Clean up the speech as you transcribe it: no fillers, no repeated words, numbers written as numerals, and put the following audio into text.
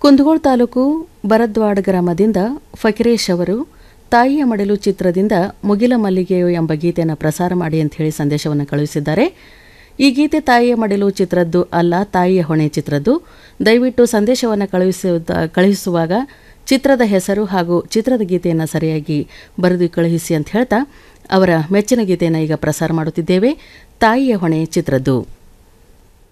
ಕುಂದಗೋಳ ತಾಲೂಕು ಬರದ್ವಾಡ ಗ್ರಾಮದಿಂದ ಫಕೀರೇಶ್ ಅವರು ತಾಯಿಯ ಮಡಿಲು ಚಿತ್ರದಿಂದ ಮುಗಿಲ ಮಲ್ಲಿಗೆಯೋ ಎಂಬ ಗೀತೆಯನ್ನು ಪ್ರಸಾರ ಮಾಡಿ ಅಂತ ಹೇಳಿ ಸಂದೇಶವನ್ನು ಕಳುಹಿಸಿದ್ದಾರೆ. ಈ ಗೀತೆ ತಾಯಿಯ ಮಡಿಲು ಚಿತ್ರದ್ದು ಅಲ್ಲ, ತಾಯಿಯ ಹೊಣೆ ಚಿತ್ರದ್ದು. ದಯವಿಟ್ಟು ಸಂದೇಶವನ್ನು ಕಳುಹಿಸುವಾಗ ಚಿತ್ರದ ಹೆಸರು ಹಾಗೂ ಚಿತ್ರದ ಗೀತೆಯನ್ನು ಸರಿಯಾಗಿ ಬರೆದು ಕಳುಹಿಸಿ ಅಂತ ಹೇಳ್ತಾ ಅವರ ಮೆಚ್ಚಿನ ಗೀತೆಯನ್ನು ಈಗ ಪ್ರಸಾರ ಮಾಡುತ್ತಿದ್ದೇವೆ. ತಾಯಿಯ ಹೊಣೆ ಚಿತ್ರದ್ದು.